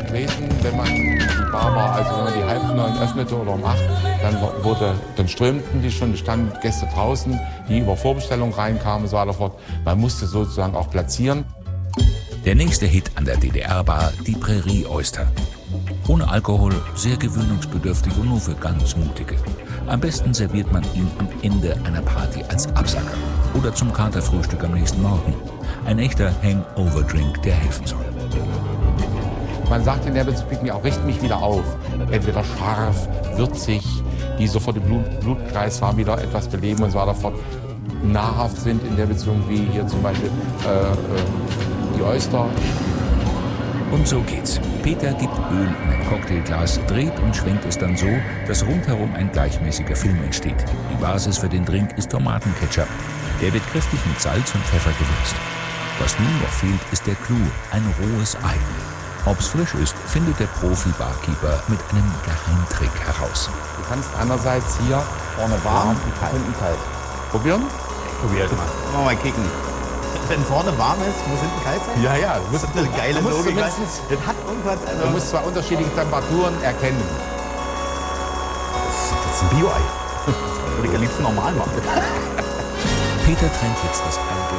gewesen, wenn man die Bar, also wenn man die 8:30 öffnete oder um 8, dann strömten die schon, standen Gäste draußen, die über Vorbestellung reinkamen und so weiter fort. Man musste sozusagen auch platzieren. Der nächste Hit an der DDR-Bar, die Prärie Oyster. Ohne Alkohol, sehr gewöhnungsbedürftig und nur für ganz Mutige. Am besten serviert man ihn am Ende einer Party als Absacker oder zum Katerfrühstück am nächsten Morgen. Ein echter Hangover-Drink, der helfen soll. Man sagt in der Beziehung auch, richt mich wieder auf. Entweder scharf, würzig, die sofort im Blutkreislauf wieder etwas beleben und so weiter fort. Nahrhaft sind in der Beziehung, wie hier zum Beispiel die Oyster. Und so geht's. Peter gibt Öl in ein Cocktailglas, dreht und schwenkt es dann so, dass rundherum ein gleichmäßiger Film entsteht. Die Basis für den Drink ist Tomatenketchup. Der wird kräftig mit Salz und Pfeffer gewürzt. Was nun noch fehlt, ist der Clou, ein rohes Ei. Ob's frisch ist, findet der Profi-Barkeeper mit einem Geheimtrick heraus. Du kannst einerseits hier vorne warm und hinten kalt. Probieren? Probiert mal. Mal kicken. Wenn vorne warm ist, muss hinten kalt sein? Ja. Das ist eine geile Logik. Das hat irgendwas. Also Du musst zwei unterschiedliche Temperaturen erkennen. Das ist ein Bio-Ei. Würde ich am liebsten normal machen. Peter trennt jetzt das Ei